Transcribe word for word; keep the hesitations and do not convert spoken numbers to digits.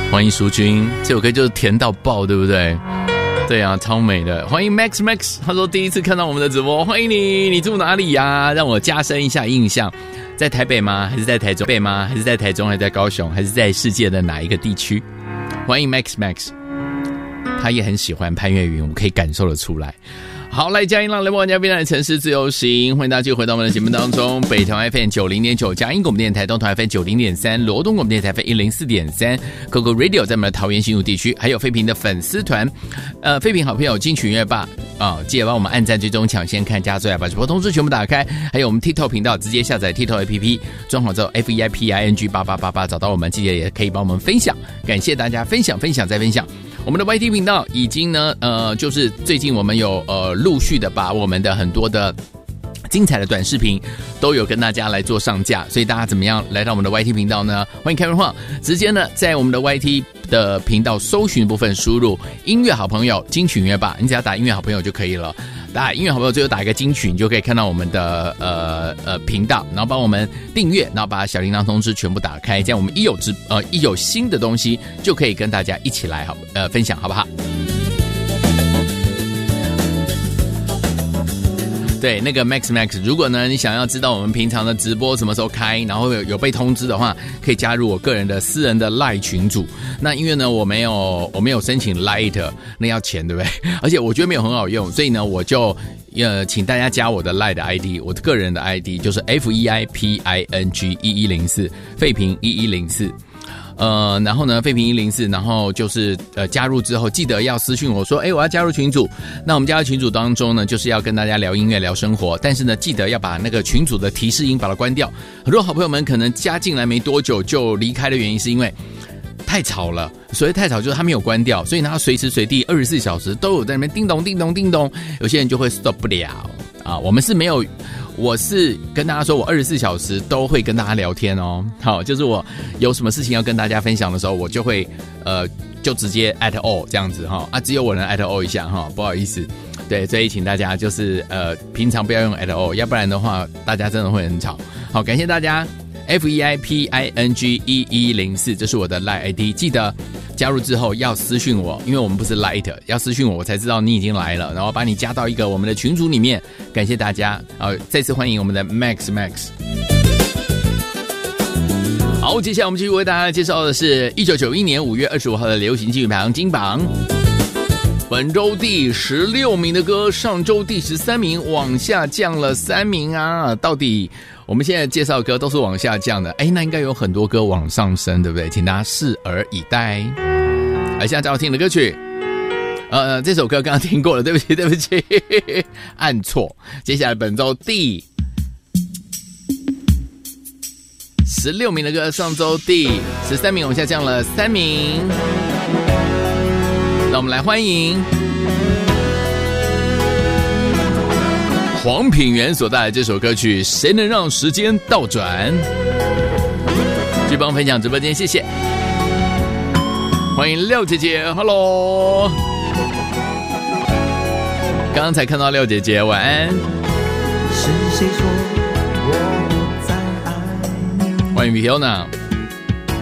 欢迎淑君，这首歌就是甜到爆，对不对？对啊，超美的。欢迎 Max Max， 他说第一次看到我们的直播，欢迎你，你住哪里呀？让我加深一下印象，在台北吗？还是在台中？北吗？还是在台中？还是在高雄？还是在世界的哪一个地区？欢迎 Max Max， 他也很喜欢潘越云，我可以感受得出来。好，来嘉音浪雷波玩家，变态城市自由行，欢迎大家继续回到我们的节目当中。北团 F M 九零点九，嘉音广播电台，东团 F M 九零点三，罗东广播电台 F M 一零四点三 ，Coco Radio 在我们的桃园新竹地区，还有废平的粉丝团，呃，废平好朋友金曲音乐吧啊，记得帮我们按赞追踪，抢先看加最爱，把直播通知全部打开，还有我们 TikTok 频道，直接下载 TikTok A P P， 装好之后 F E I P I N G 八八八八找到我们，记得也可以帮我们分享，感谢大家分享分享再分享。我们的 Y T 频道已经呢，呃，就是最近我们有呃陆续的把我们的很多的精彩的短视频都有跟大家来做上架，所以大家怎么样来到我们的 Y T 频道呢？欢迎 Kevin Huang， 直接呢在我们的 Y T 的频道搜寻部分输入音乐好朋友金曲音乐吧，你只要打音乐好朋友就可以了。打音乐好朋友最后打一个金曲，你就可以看到我们的呃呃频道，然后帮我们订阅，然后把小铃铛通知全部打开，这样我们一有直呃一有新的东西就可以跟大家一起来好呃分享，好不好？对，那个 Max Max， 如果呢你想要知道我们平常的直播什么时候开，然后有有被通知的话，可以加入我个人的私人的 LINE 群组。那因为呢我没有我没有申請 LINE， 那要钱对不对？而且我觉得没有很好用，所以呢我就呃请大家加我的 LINE 的 I D， 我的个人的 I D 就是 F E I P I N G 一一零四， 废平一一零四。呃，然后呢，废平一零四，然后就是呃加入之后，记得要私讯我说，哎，我要加入群组。那我们加入群组当中呢，就是要跟大家聊音乐、聊生活，但是呢，记得要把那个群组的提示音把它关掉。很多好朋友们可能加进来没多久就离开的原因，是因为太吵了。所谓太吵，就是他没有关掉，所以呢，他随时随地二十四小时都有在那边叮咚叮咚叮咚，有些人就会 stop 不了啊。我们是没有。我是跟大家说，我二十四小时都会跟大家聊天哦。好，就是我有什么事情要跟大家分享的时候，我就会呃就直接 at all 这样子哈啊，只有我能 at all 一下哈，不好意思。对，所以请大家就是呃平常不要用 at all， 要不然的话大家真的会很吵。好，感谢大家 F E I P I N G 一一零四，这是我的 LINE I D， 记得加入之后要私讯我，因为我们不是 Lite， 要私讯我，我才知道你已经来了，然后把你加到一个我们的群组里面。感谢大家，呃，再次欢迎我们的 Max Max。好，接下来我们继续为大家介绍的是一九九一年五月二十五号的流行金曲排行金榜。本周第十六名的歌，上周第十三名，往下降了三名啊！到底我们现在介绍的歌都是往下降的，哎，那应该有很多歌往上升，对不对？请大家拭而以待。来，现在要听的歌曲，呃，这首歌刚刚听过了，对不起，对不起，按错。接下来本周第十六名的歌，上周第十三名，往下降了三名。那我们来欢迎黄品源所带来这首歌曲《谁能让时间倒转》。继续帮我分享直播间，谢谢。欢迎廖姐姐 ，Hello。刚刚才看到廖姐姐，晚安。是谁说我不再爱你？欢迎 Fiona。